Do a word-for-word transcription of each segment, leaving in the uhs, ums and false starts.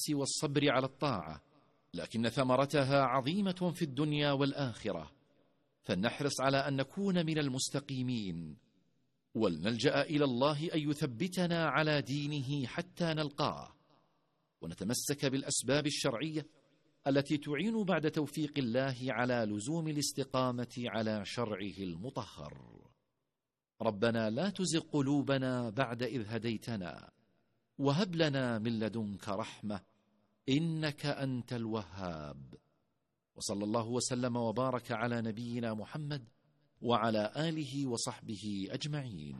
والصبر على الطاعة، لكن ثمرتها عظيمة في الدنيا والآخرة، فلنحرص على أن نكون من المستقيمين، ولنلجأ إلى الله أن يثبتنا على دينه حتى نلقاه، ونتمسك بالأسباب الشرعية التي تعين بعد توفيق الله على لزوم الاستقامة على شرعه المطهر. ربنا لا تزغ قلوبنا بعد إذ هديتنا، وهب لنا من لدنك رحمة إنك أنت الوهاب. وصلى الله وسلم وبارك على نبينا محمد وعلى آله وصحبه أجمعين.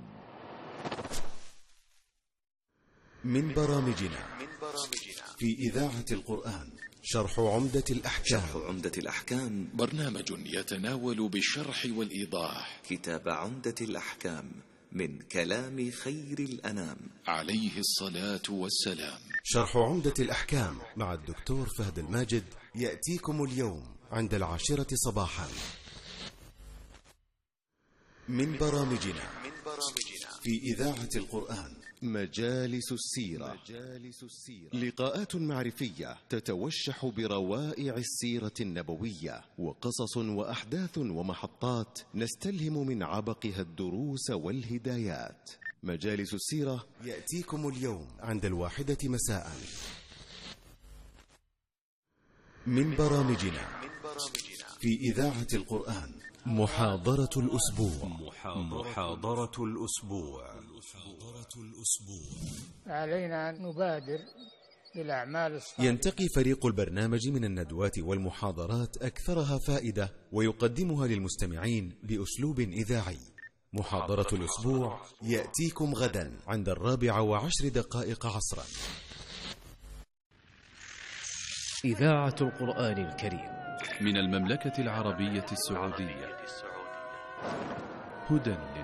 من برامجنا في إذاعة القرآن شرح عمدة الأحكام. شرح عمدة الأحكام برنامج يتناول بالشرح والإيضاح كتاب عمدة الأحكام من كلام خير الأنام عليه الصلاة والسلام. شرح عمدة الأحكام مع الدكتور فهد الماجد يأتيكم اليوم عند العاشرة صباحا. من برامجنا في إذاعة القرآن مجالس السيرة. مجالس السيرة لقاءات معرفية تتوشح بروائع السيرة النبوية، وقصص وأحداث ومحطات نستلهم من عبقها الدروس والهدايات. مجالس السيرة يأتيكم اليوم عند الواحدة مساء. من برامجنا في إذاعة القرآن محاضرة الأسبوع. محاضرة الأسبوع. علينا أن نبادر بالأعمال الصالحة. ينتقي فريق البرنامج من الندوات والمحاضرات أكثرها فائدة، ويقدمها للمستمعين بأسلوب إذاعي. محاضرة الأسبوع يأتيكم غدا عند الرابعة وعشر دقائق عصرا. إذاعة القرآن الكريم من المملكة العربية السعودية، هدى